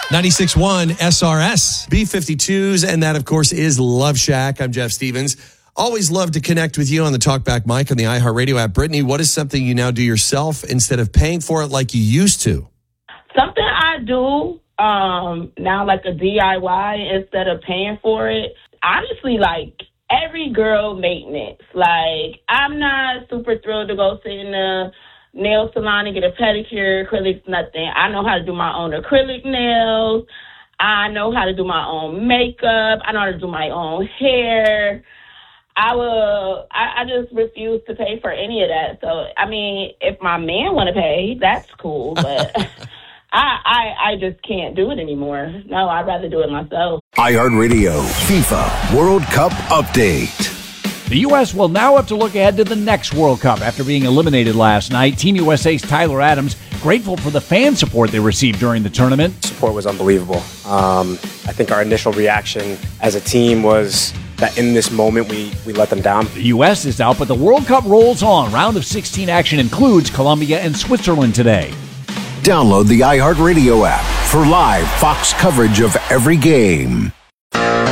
96.1 SRS, B-52s, and that, of course, is Love Shack. I'm Jeff Stevens. Always love to connect with you on the Talkback mic on the iHeartRadio app. Brittany, what is something you now do yourself instead of paying for it like you used to? Something I do now, like a DIY instead of paying for it. Honestly, like every girl maintenance. Like, I'm not super thrilled to go sit in the nail salon and get a pedicure, acrylics, nothing. I know how to do my own acrylic nails. I know how to do my own makeup. I know how to do my own hair. I just refuse to pay for any of that. So, I mean, if my man want to pay, that's cool. But I just can't do it anymore. No, I'd rather do it myself. iHeartRadio FIFA World Cup Update. The U.S. will now have to look ahead to the next World Cup after being eliminated last night. Team USA's Tyler Adams grateful for the fan support they received during the tournament. Support was unbelievable. I think our initial reaction as a team was that in this moment we let them down. The U.S. is out, but the World Cup rolls on. Round of 16 action includes Colombia and Switzerland today. Download the iHeartRadio app for live Fox coverage of every game.